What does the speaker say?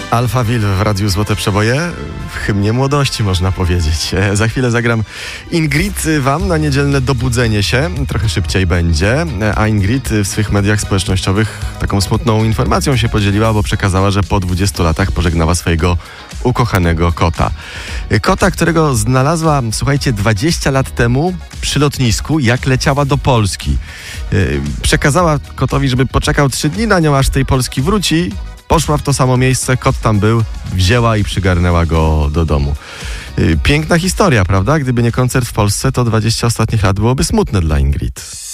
Alphaville w Radiu Złote Przeboje, w hymnie młodości można powiedzieć. Za chwilę zagram Ingrid wam na niedzielne dobudzenie się. Trochę szybciej będzie, a Ingrid w swych mediach społecznościowych taką smutną informacją się podzieliła, bo przekazała, że po 20 latach pożegnała swojego ukochanego kota. Kota, którego znalazła, słuchajcie, 20 lat temu przy lotnisku, jak leciała do Polski. Przekazała kotowi, żeby poczekał 3 dni na nią, aż z tej Polski wróci. Poszła w to samo miejsce, kot tam był, wzięła i przygarnęła go do domu. Piękna historia, prawda? Gdyby nie koncert w Polsce, to 20 ostatnich lat byłoby smutne dla Ingrid.